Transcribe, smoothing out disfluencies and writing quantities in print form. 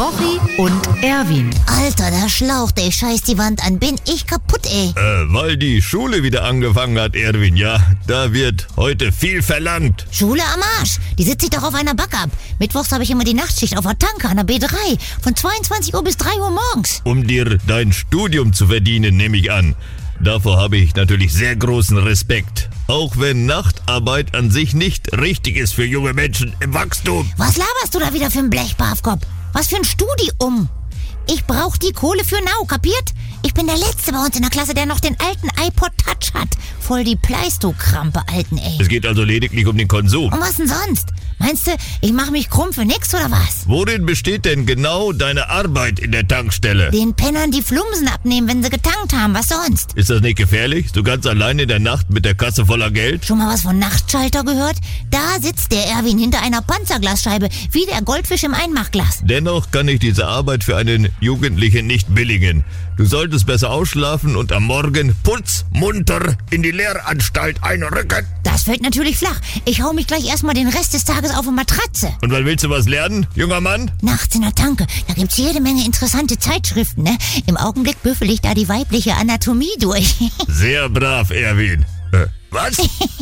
Rochi und Erwin. Alter, der Schlauch, der scheißt die Wand an. Bin ich kaputt, ey. Weil die Schule wieder angefangen hat, Erwin, ja. Da wird heute viel verlangt. Schule am Arsch. Die sitze ich doch auf einer Backup. Mittwochs habe ich immer die Nachtschicht auf der Tanke an der B3. Von 22 Uhr bis 3 Uhr morgens. Um dir dein Studium zu verdienen, nehme ich an. Davor habe ich natürlich sehr großen Respekt. Auch wenn Nachtarbeit an sich nicht richtig ist für junge Menschen im Wachstum. Was laberst du da wieder für ein Blechbarfkopf? Was für ein Studium? Ich brauch die Kohle für now, kapiert? Ich bin der Letzte bei uns in der Klasse, der noch den alten iPod Touch hat. Voll die Pleistokrampe, Alten, ey. Es geht also lediglich um den Konsum. Und was denn sonst? Meinst du, ich mache mich krumm für nix oder was? Worin besteht denn genau deine Arbeit in der Tankstelle? Den Pennern die Flumsen abnehmen, wenn sie getankt haben, was sonst? Ist das nicht gefährlich? So ganz allein in der Nacht mit der Kasse voller Geld? Schon mal was von Nachtschalter gehört? Da sitzt der Erwin hinter einer Panzerglasscheibe, wie der Goldfisch im Einmachglas. Dennoch kann ich diese Arbeit für einen Jugendlichen nicht billigen. Du solltest besser ausschlafen und am Morgen putzmunter in die Lehranstalt einrücken. Das fällt natürlich flach. Ich hau mich gleich erstmal den Rest des Tages auf eine Matratze. Und wann willst du was lernen, junger Mann? Nachts in der Tanke, da gibt's jede Menge interessante Zeitschriften, ne? Im Augenblick büffel ich da die weibliche Anatomie durch. Sehr brav, Erwin. Was?